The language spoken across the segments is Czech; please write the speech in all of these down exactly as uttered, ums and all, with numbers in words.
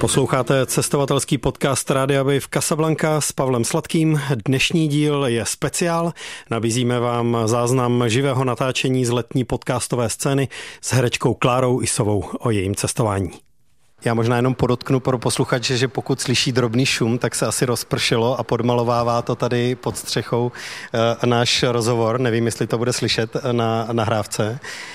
Posloucháte cestovatelský podcast Rádia Wave Casablanca s Pavlem Sladkým. Dnešní díl je speciál. Nabízíme vám záznam živého natáčení z letní podcastové scény s herečkou Klárou Isovou o jejím cestování. Já možná jenom podotknu pro posluchače, že pokud slyší drobný šum, tak se asi rozpršelo a podmalovává to tady pod střechou e, náš rozhovor. Nevím, jestli to bude slyšet na nahrávce.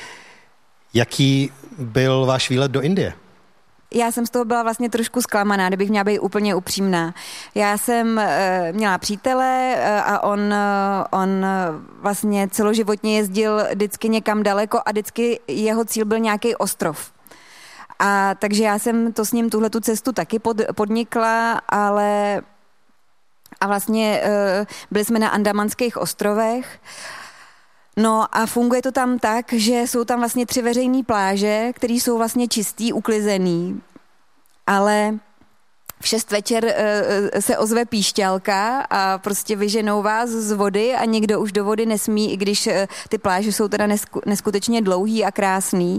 Jaký byl váš výlet do Indie? Já jsem z toho byla vlastně trošku zklamaná, kdybych měla být úplně upřímná. Já jsem e, měla přítele e, a on, on vlastně celoživotně jezdil vždycky někam daleko a vždycky jeho cíl byl nějaký ostrov. A takže já jsem to s ním tuhletu cestu taky pod, podnikla, ale a vlastně e, byli jsme na Andamanských ostrovech. No a funguje to tam tak, že jsou tam vlastně tři veřejné pláže, které jsou vlastně čistý, uklizený, ale v šest večer e, se ozve píšťalka a prostě vyženou vás z vody a někdo už do vody nesmí, i když e, ty pláže jsou teda nesku, neskutečně dlouhý a krásný.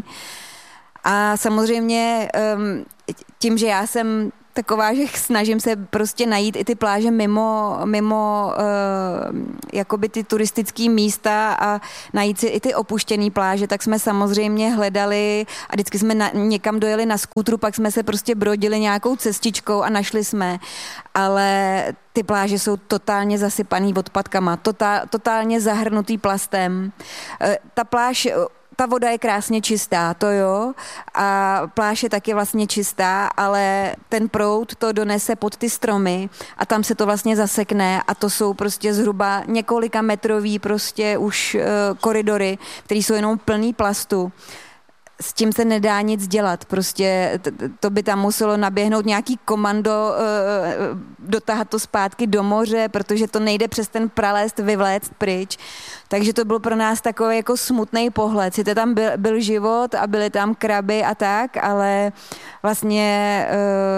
A samozřejmě tím, že já jsem taková, že snažím se prostě najít i ty pláže mimo, mimo jakoby ty turistické místa a najít si i ty opuštěné pláže, tak jsme samozřejmě hledali a vždycky jsme na, někam dojeli na skútru, pak jsme se prostě brodili nějakou cestičkou a našli jsme. Ale ty pláže jsou totálně zasypaný odpadkama, totál, totálně zahrnutý plastem. Ta pláž... Ta voda je krásně čistá, to jo, a pláž je taky vlastně čistá, ale ten proud to donese pod ty stromy a tam se to vlastně zasekne a to jsou prostě zhruba několika metrový prostě už uh, koridory, které jsou jenom plný plastu. S tím se nedá nic dělat, prostě to by tam muselo naběhnout nějaký komando, dotáhat to zpátky do moře, protože to nejde přes ten pralest vyvléct pryč. Takže to byl pro nás takový jako smutný pohled. Sice tam byl, byl život a byly tam kraby a tak, ale vlastně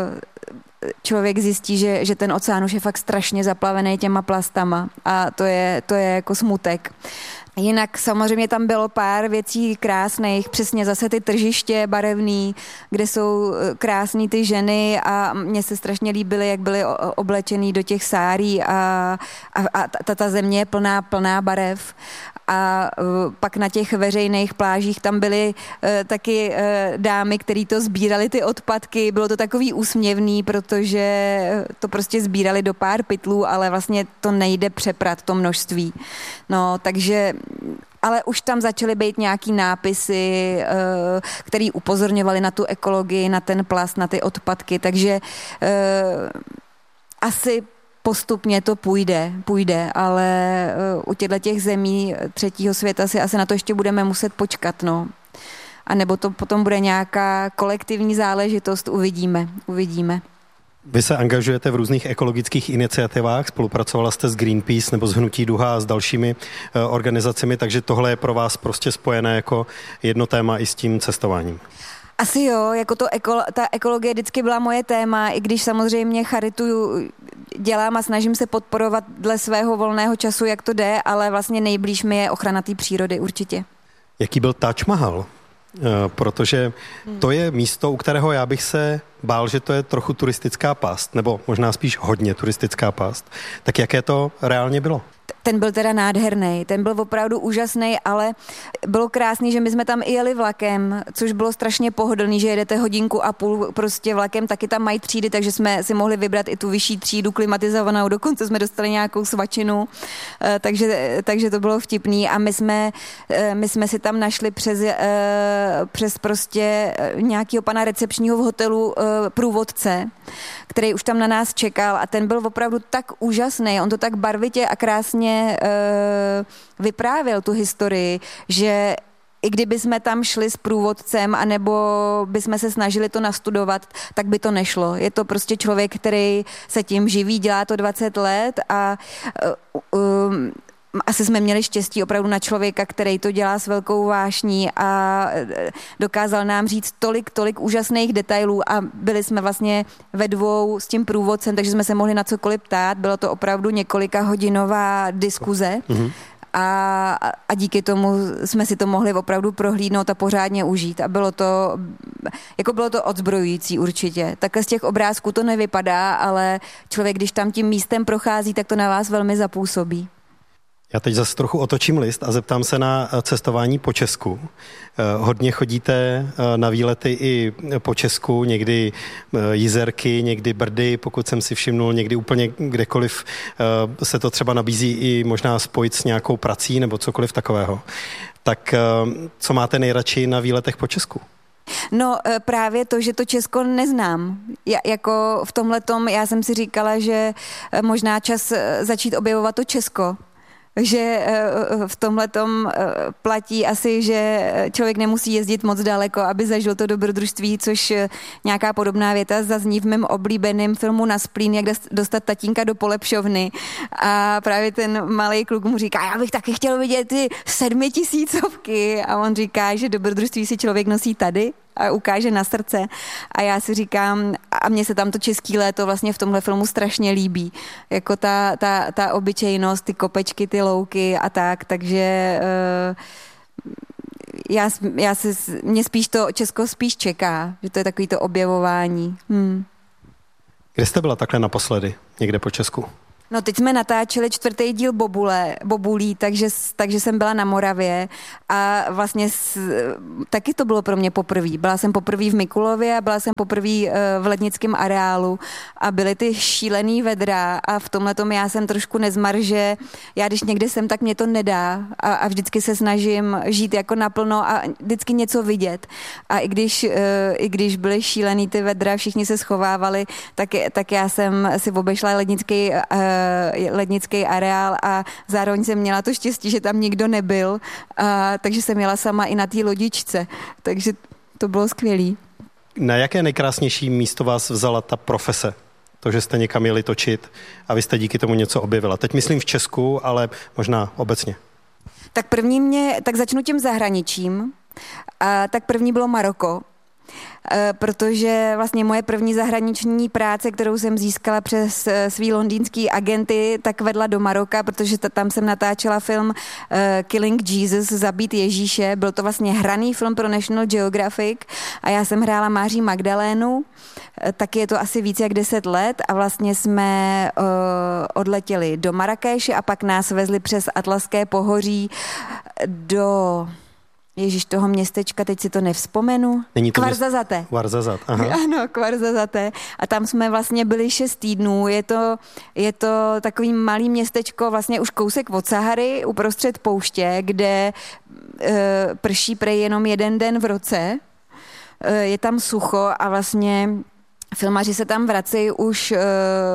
člověk zjistí, že, že ten oceán už je fakt strašně zaplavený těma plastama a to je, to je jako smutek. Jinak samozřejmě tam bylo pár věcí krásných, přesně zase ty tržiště barevný, kde jsou krásný ty ženy a mně se strašně líbily, jak byly oblečený do těch sárí a, a, a ta, ta země je plná, plná barev. A pak na těch veřejných plážích tam byly uh, taky uh, dámy, které to sbírali ty odpadky. Bylo to takový úsměvný, protože to prostě sbírali do pár pytlů, ale vlastně to nejde přeprat, to množství. No, takže... Ale už tam začaly být nějaký nápisy, uh, který upozorňovaly na tu ekologii, na ten plast, na ty odpadky, takže uh, asi postupně to půjde, půjde, ale u těchto těch zemí třetího světa si asi na to ještě budeme muset počkat, no. A nebo to potom bude nějaká kolektivní záležitost, uvidíme, uvidíme. Vy se angažujete v různých ekologických iniciativách, spolupracovala jste s Greenpeace nebo s Hnutí Duha a s dalšími uh, organizacemi, takže tohle je pro vás prostě spojené jako jedno téma i s tím cestováním. Asi jo, jako to eko, ta ekologie vždycky byla moje téma, i když samozřejmě charitu dělám a snažím se podporovat dle svého volného času, jak to jde, ale vlastně nejblíž mi je ochrana té přírody určitě. Jaký byl Taj Mahal? Protože to je místo, u kterého já bych se bál, že to je trochu turistická past, nebo možná spíš hodně turistická past. Tak jaké to reálně bylo? Ten byl teda nádherný, ten byl opravdu úžasný, ale bylo krásný, že my jsme tam i jeli vlakem, což bylo strašně pohodlný, že jedete hodinku a půl prostě vlakem, taky tam mají třídy, takže jsme si mohli vybrat i tu vyšší třídu klimatizovanou, dokonce jsme dostali nějakou svačinu, takže, takže to bylo vtipný a my jsme, my jsme si tam našli přes, přes prostě nějakého pana recepčního v hotelu průvodce, který už tam na nás čekal a ten byl opravdu tak úžasný, on to tak barvitě a krásně uh, vyprávěl tu historii, že i kdyby jsme tam šli s průvodcem, anebo bychom se snažili to nastudovat, tak by to nešlo. Je to prostě člověk, který se tím živí, dělá to dvacet let a uh, um, asi jsme měli štěstí opravdu na člověka, který to dělá s velkou vášní a dokázal nám říct tolik, tolik úžasných detailů a byli jsme vlastně ve dvou s tím průvodcem, takže jsme se mohli na cokoliv ptát. Bylo to opravdu několika hodinová diskuze. Mm-hmm. a, a díky tomu jsme si to mohli opravdu prohlídnout a pořádně užít a bylo to, jako bylo to odzbrojující určitě. Takhle z těch obrázků to nevypadá, ale člověk, když tam tím místem prochází, tak to na vás velmi zapůsobí. Já teď zase trochu otočím list a zeptám se na cestování po Česku. Hodně chodíte na výlety i po Česku, někdy Jizerky, někdy Brdy, pokud jsem si všimnul, někdy úplně kdekoliv se to třeba nabízí i možná spojit s nějakou prací nebo cokoliv takového. Tak co máte nejradši na výletech po Česku? No právě to, že to Česko neznám. Já, jako v tomhletom já jsem si říkala, že možná čas začít objevovat to Česko. Že v tomhletom platí asi, že člověk nemusí jezdit moc daleko, aby zažil to dobrodružství, což nějaká podobná věta zazní v mém oblíbeném filmu Na splín, jak dostat tatínka do polepšovny. A právě ten malý kluk mu říká, já bych taky chtěl vidět ty sedmitisícovky. A on říká, že dobrodružství si člověk nosí tady a ukáže na srdce. A já si říkám, a mně se tam to český léto vlastně v tomhle filmu strašně líbí. Jako ta, ta, ta obyčejnost, ty kopečky, ty louky a tak, takže uh, já, já si, mě spíš to Česko spíš čeká, že to je takový to objevování. Hmm. Kde jste byla takhle naposledy? Někde po Česku? No teď jsme natáčeli čtvrtý díl Bobule, Bobulí, takže, takže jsem byla na Moravě a vlastně s, taky to bylo pro mě poprvé. Byla jsem poprvé v Mikulově a byla jsem poprvé v Lednickém areálu a byly ty šílený vedra a v tomhletom já jsem trošku nezmar, že já když někde jsem, tak mě to nedá a, a vždycky se snažím žít jako naplno a vždycky něco vidět. A i když, i když byly šílený ty vedra, všichni se schovávali, tak, tak já jsem si obešla Lednický lednický areál a zároveň jsem měla to štěstí, že tam nikdo nebyl, a, takže jsem jela sama i na té lodičce, takže to bylo skvělý. Na jaké nejkrásnější místo vás vzala ta profese? To, že jste někam jeli točit a vy jste díky tomu něco objevila. Teď myslím v Česku, ale možná obecně. Tak první mě, tak začnu tím zahraničím, a tak první bylo Maroko. Protože vlastně moje první zahraniční práce, kterou jsem získala přes svý londýnský agenty, tak vedla do Maroka, protože tam jsem natáčela film Killing Jesus, Zabít Ježíše. Byl to vlastně hraný film pro National Geographic a já jsem hrála Máří Magdalénu, taky je to asi víc jak deset let a vlastně jsme odletěli do Marrakeše a pak nás vezli přes Atlaské pohoří do... Ježíš, toho městečka, teď si to nevzpomenu. Kvarzazate. Kvarzazat, aha. Ano, Kvarzazate. A tam jsme vlastně byli šest týdnů. Je to, je to takový malý městečko, vlastně už kousek od Sahary, uprostřed pouště, kde e, prší prej jenom jeden den v roce. E, je tam sucho a vlastně filmaři se tam vracejí už... E,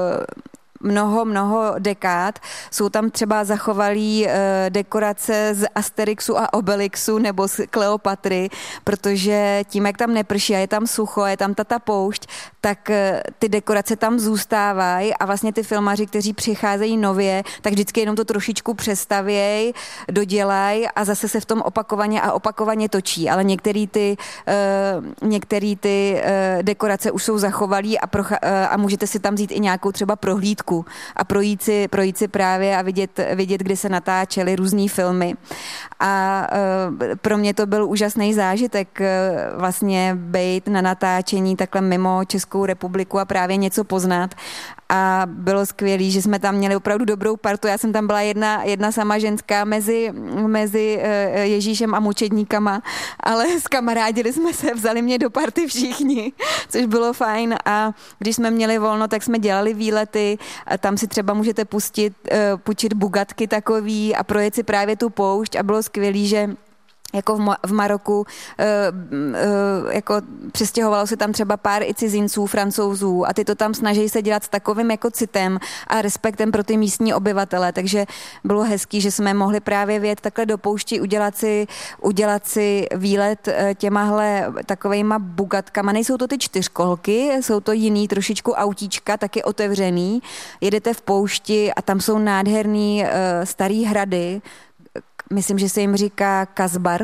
mnoho, mnoho dekád. Jsou tam třeba zachovalý e, dekorace z Asterixu a Obelixu nebo z Kleopatry, protože tím, jak tam neprší a je tam sucho, je tam tata poušť, tak e, ty dekorace tam zůstávají a vlastně ty filmaři, kteří přicházejí nově, tak vždycky jenom to trošičku přestavějí, dodělají a zase se v tom opakovaně a opakovaně točí. Ale některý ty, e, některý ty e, dekorace už jsou zachovalý a, procha- e, a můžete si tam vzít i nějakou třeba prohlídku a projít si, projít si právě a vidět, vidět, kde se natáčely různý filmy. A e, pro mě to byl úžasný zážitek e, vlastně být na natáčení takhle mimo Českou republiku a právě něco poznat. A bylo skvělý, že jsme tam měli opravdu dobrou partu. Já jsem tam byla jedna, jedna sama ženská mezi, mezi Ježíšem a mučedníkama, ale zkamarádili jsme se, vzali mě do party všichni, což bylo fajn. A když jsme měli volno, tak jsme dělali výlety. A tam si třeba můžete pustit, půjčit bugatky takový a projet si právě tu poušť a bylo skvělý, že jako v, Ma- v Maroku, uh, uh, jako přestěhovalo se tam třeba pár i cizinců, Francouzů a ty to tam snaží se dělat s takovým jako citem a respektem pro ty místní obyvatele, takže bylo hezký, že jsme mohli právě vyjet takhle do poušti, udělat si, udělat si výlet těmahle takovejma bugatkama. Nejsou to ty čtyřkolky, jsou to jiný trošičku autíčka, taky otevřený. Jedete v poušti a tam jsou nádherný uh, starý hrady, myslím, že se jim říká Kazbar.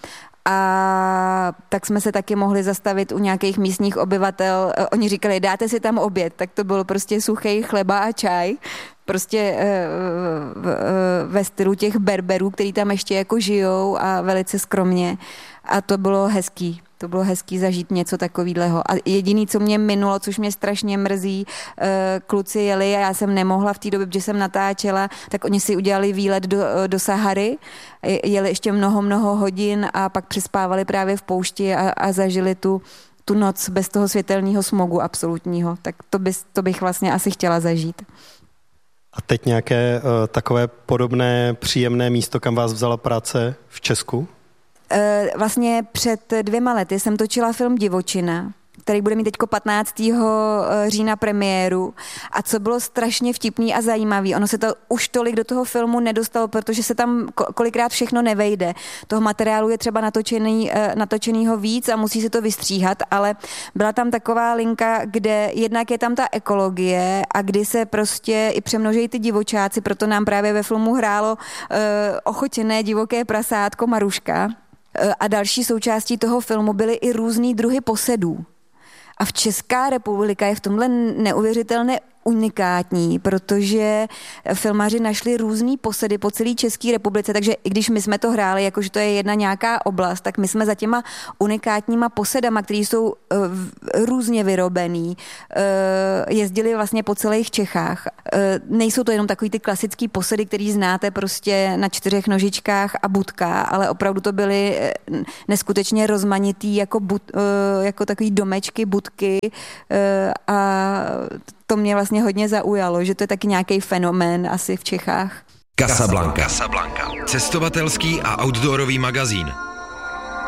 A tak jsme se taky mohli zastavit u nějakých místních obyvatel. Oni říkali, dáte si tam oběd, tak to bylo prostě suchý chleba a čaj. prostě ve stylu těch Berberů, který tam ještě jako žijou a velice skromně. A to bylo hezký. To bylo hezký zažít něco takového. A jediný, co mě minulo, což mě strašně mrzí, kluci jeli a já jsem nemohla v té době, protože jsem natáčela, tak oni si udělali výlet do, do Sahary, jeli ještě mnoho, mnoho hodin a pak přespávali právě v poušti a, a zažili tu, tu noc bez toho světelného smogu absolutního. Tak to, bys, to bych vlastně asi chtěla zažít. A teď nějaké uh, takové podobné příjemné místo, kam vás vzala práce v Česku? Vlastně před dvěma lety jsem točila film Divočina, který bude mít teďko patnáctého října premiéru. A co bylo strašně vtipný a zajímavý, ono se to už tolik do toho filmu nedostalo, protože se tam kolikrát všechno nevejde. Toho materiálu je třeba natočený, natočenýho víc a musí se to vystříhat, ale byla tam taková linka, kde jednak je tam ta ekologie a kdy se prostě i přemnožejí ty divočáci, proto nám právě ve filmu hrálo uh, ochotěné divoké prasátko Maruška. A další součástí toho filmu byly i různý druhy posedů. A v Česká republika je v tomhle neuvěřitelné unikátní, protože filmaři našli různý posedy po celé České republice, takže i když my jsme to hráli, jakože to je jedna nějaká oblast, tak my jsme za těma unikátníma posedama, které jsou uh, různě vyrobený, uh, jezdili vlastně po celých Čechách. Uh, nejsou to jenom takový ty klasický posedy, který znáte prostě na čtyřech nožičkách a budka, ale opravdu to byly neskutečně rozmanitý jako, bud, uh, jako takový domečky, budky uh, a to mě vlastně hodně zaujalo, že to je taky nějaký fenomén asi v Čechách. Casablanca. Casablanca. Cestovatelský a outdoorový magazín.